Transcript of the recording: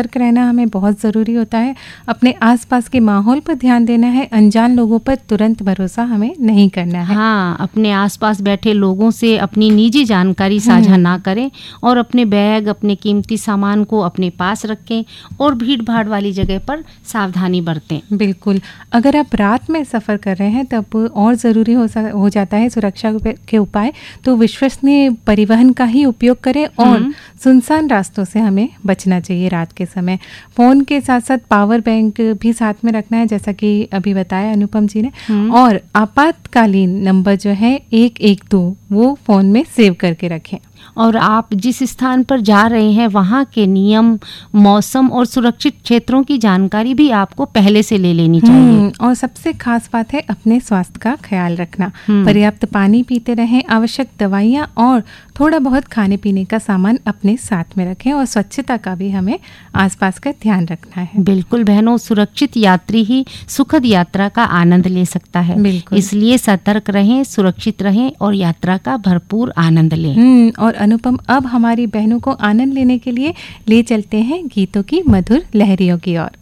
सतर्क रहना हमें बहुत ज़रूरी होता है। अपने आसपास के माहौल पर ध्यान देना है, अनजान लोगों पर तुरंत भरोसा हमें नहीं करना है। हाँ, अपने आसपास बैठे लोगों से अपनी निजी जानकारी साझा ना करें और अपने बैग, अपने कीमती सामान को अपने पास रखें और भीड़-भाड़ वाली जगह पर सावधानी बरतें। बिल्कुल, अगर आप रात में सफ़र कर रहे हैं तब और ज़रूरी हो जाता है सुरक्षा के उपाय। तो विश्वसनीय परिवहन का ही उपयोग करें और सुनसान रास्तों से हमें बचना चाहिए रात के समय। फ़ोन के साथ साथ पावर बैंक भी साथ में रखना है, जैसा कि अभी बताया अनुपम जी ने। और आपातकालीन नंबर जो है 112 वो फ़ोन में सेव करके रखें। और आप जिस स्थान पर जा रहे हैं वहाँ के नियम, मौसम और सुरक्षित क्षेत्रों की जानकारी भी आपको पहले से ले लेनी चाहिए। और सबसे खास बात है अपने स्वास्थ्य का ख्याल रखना। पर्याप्त पानी पीते रहें, आवश्यक दवाइयाँ और थोड़ा बहुत खाने पीने का सामान अपने साथ में रखें और स्वच्छता का भी हमें आसपास का ध्यान रखना है। बिल्कुल बहनों, सुरक्षित यात्री ही सुखद यात्रा का आनंद ले सकता है। इसलिए सतर्क रहें, सुरक्षित रहें और यात्रा का भरपूर आनंद लें। और अनुपम, अब हमारी बहनों को आनंद लेने के लिए ले चलते हैं गीतों की मधुर लहरियों की ओर।